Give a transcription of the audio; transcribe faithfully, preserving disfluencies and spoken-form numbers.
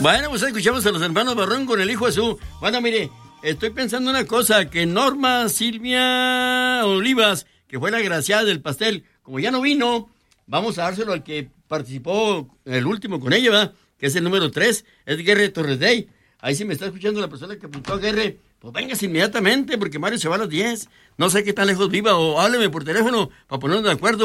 Bueno, pues escuchamos a los hermanos Barrón con el hijo de su. Bueno, mire, estoy pensando una cosa, que Norma Silvia Olivas, que fue la agraciada del pastel, como ya no vino, vamos a dárselo al que participó el último con ella, ¿verdad? Que es el número tres, es Guerre Torres Day. Ahí sí me está escuchando la persona que apuntó a Guerre, pues véngase inmediatamente, porque Mario se va a las diez. No sé qué tan lejos viva, o hábleme por teléfono para ponernos de acuerdo.